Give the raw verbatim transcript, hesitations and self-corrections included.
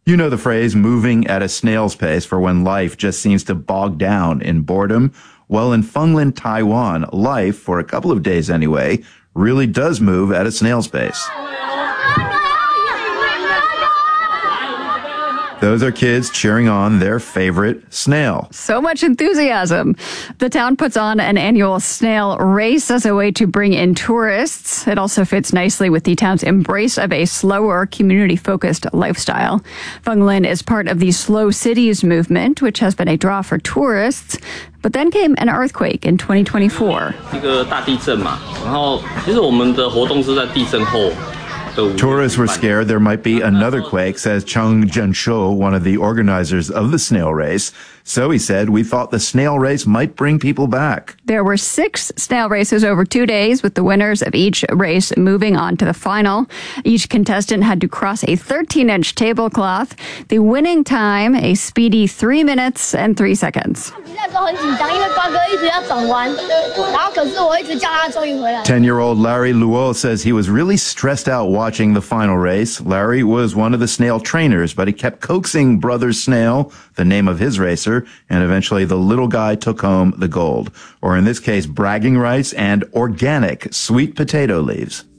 You know the phrase moving at a snail's pace for when life just seems to bog down in boredom? Well, in Fenglin, Taiwan, life, for a couple of days anyway, really does move at a snail's pace. Those are kids cheering on their favorite snail. So much enthusiasm. The town puts on an annual snail race as a way to bring in tourists. It also fits nicely with the town's embrace of a slower, community-focused lifestyle. Fenglin is part of the Slow Cities movement, which has been a draw for tourists. But then came an earthquake in twenty twenty-four. 一个大地震嘛，然后其实我们的活动是在地震后。 Tourists were scared there might be another quake, says Chung Jianshou, one of the organizers of the snail race. So he said, we thought the snail race might bring people back. There were six snail races over two days, with the winners of each race moving on to the final. Each contestant had to cross a thirteen-inch tablecloth. The winning time, a speedy three minutes and three seconds. Ten-year-old Larry Luo says he was really stressed out watching the final race. Larry was one of the snail trainers, but he kept coaxing Brother Snail, the name of his racer, and eventually the little guy took home the gold. Or in this case, bragging rights and organic sweet potato leaves.